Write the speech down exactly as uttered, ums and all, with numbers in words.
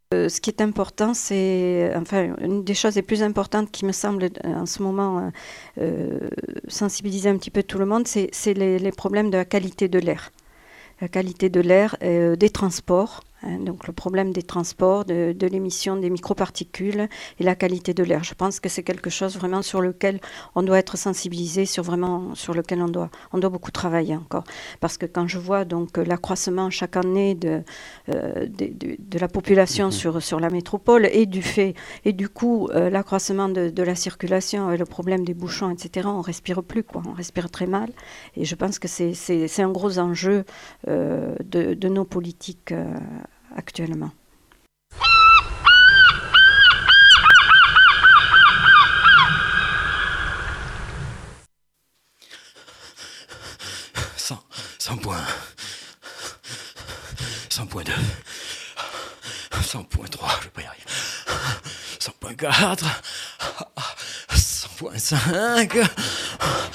Euh, ce qui est important, c'est, enfin, une des choses les plus importantes qui me semble euh, en ce moment euh, sensibiliser un petit peu tout le monde, c'est, c'est les, les problèmes de la qualité de l'air. La qualité de l'air, euh, des transports, hein, donc le problème des transports, de, de l'émission des microparticules et la qualité de l'air. Je pense que c'est quelque chose vraiment sur lequel on doit être sensibilisé, sur vraiment sur lequel on doit, on doit beaucoup travailler encore. Parce que quand je vois donc l'accroissement chaque année de, euh, de, de, de la population mmh. sur, sur la métropole et du fait et du coup euh, l'accroissement de, de la circulation et le problème des bouchons, et cetera, on respire plus, quoi, on respire très mal. Et je pense que c'est, c'est, c'est un gros enjeu Euh, de, de nos politiques euh, actuellement. cent, cent points. cent point deux. cent point trois, je vais pas y arriver. cent point quatre. cent point cinq.